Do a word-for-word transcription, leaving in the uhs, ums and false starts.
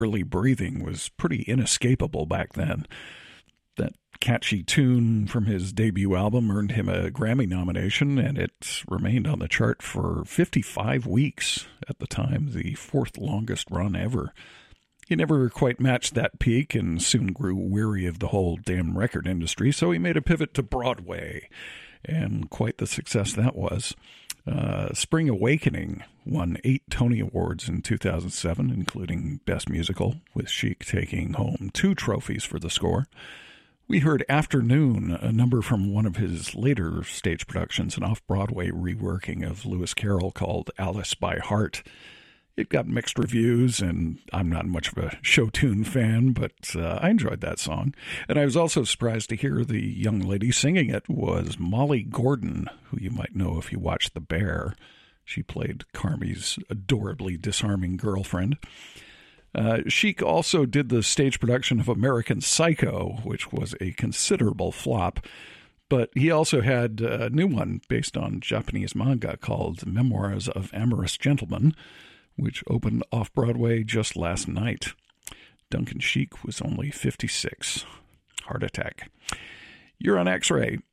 early breathing was pretty inescapable back then. That catchy tune from his debut album earned him a Grammy nomination, and it remained on the chart for fifty-five weeks at the time, the fourth longest run ever. He never quite matched that peak and soon grew weary of the whole damn record industry, so he made a pivot to Broadway, and quite the success that was. Uh, Spring Awakening won eight Tony Awards in two thousand seven, including Best Musical, with Chic taking home two trophies for the score. We heard Afternoon, a number from one of his later stage productions, an off-Broadway reworking of Lewis Carroll called Alice by Heart. It got mixed reviews, and I'm not much of a show tune fan, but uh, I enjoyed that song. And I was also surprised to hear the young lady singing it was Molly Gordon, who you might know if you watched The Bear. She played Carmy's adorably disarming girlfriend. Uh, Chic also did the stage production of American Psycho, which was a considerable flop, but he also had a new one based on Japanese manga called Memoirs of Amorous Gentlemen, which opened off-Broadway just last night. Duncan Sheik was only fifty-six. Heart attack. You're on X-Ray.